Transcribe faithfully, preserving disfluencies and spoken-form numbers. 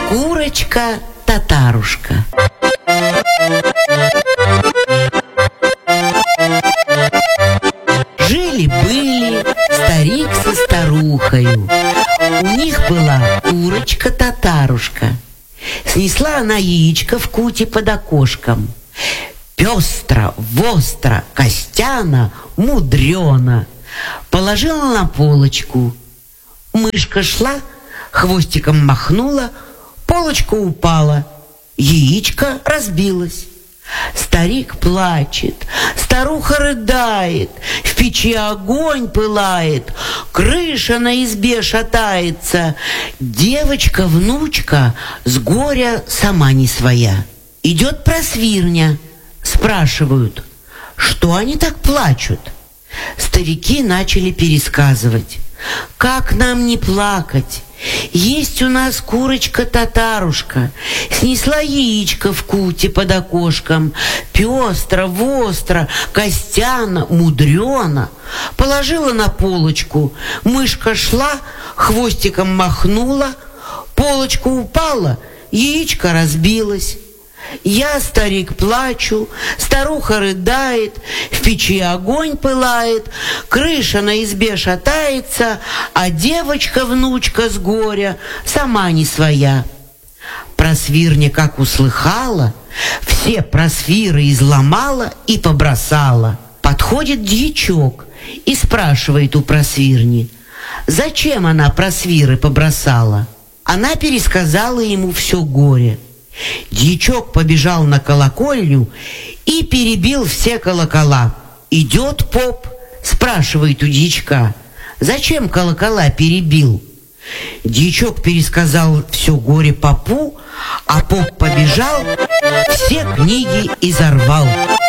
Курочка-татарушка. Жили-были старик со старухою. У них была курочка-татарушка. Снесла она яичко в куте под окошком. Пестро, востро, костяно, мудрено. Положила на полочку. Мышка шла, хвостиком махнула, полочка упала, яичко разбилось. Старик плачет, старуха рыдает, в печи огонь пылает, крыша на избе шатается. Девочка-внучка с горя сама не своя. Идет просвирня, спрашивают, что они так плачут. Старики начали пересказывать. Как нам не плакать? Есть у нас курочка-татарушка, снесла яичко в куте под окошком, пестро, востро, костяно, мудрено. Положила на полочку, мышка шла, хвостиком махнула, полочка упала, яичко разбилось. Я, старик, плачу, старуха рыдает, в печи огонь пылает, крыша на избе шатается, а девочка-внучка с горя сама не своя. Просвирня, как услыхала, все просвиры изломала и побросала. Подходит дьячок и спрашивает у просвирни, зачем она просвиры побросала. Она пересказала ему все горе. Дьячок побежал на колокольню и перебил все колокола. Идет поп, спрашивает у дьячка, зачем колокола перебил. Дьячок пересказал все горе попу, а поп побежал, все книги изорвал.